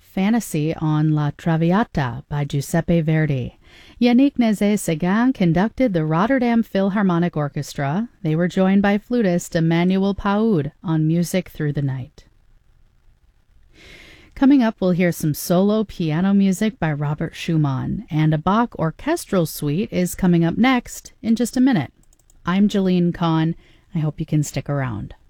Fantasy on La Traviata by Giuseppe Verdi. Yannick Nézet-Séguin conducted the Rotterdam Philharmonic Orchestra. They were joined by flutist Emmanuel Paoud on Music Through the Night. Coming up, we'll hear some solo piano music by Robert Schumann, and a Bach orchestral suite is coming up next in just a minute. I'm Jeline Kahn. I hope you can stick around.